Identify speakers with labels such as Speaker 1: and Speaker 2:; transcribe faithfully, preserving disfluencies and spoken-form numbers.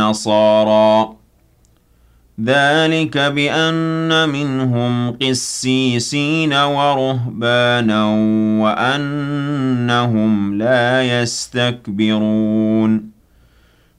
Speaker 1: نَصَارَىٰ ذَلِكَ بِأَنَّ مِنْهُمْ قِسِّيسِينَ وَرُهْبَانًا وَأَنَّهُمْ لَا يَسْتَكْبِرُونَ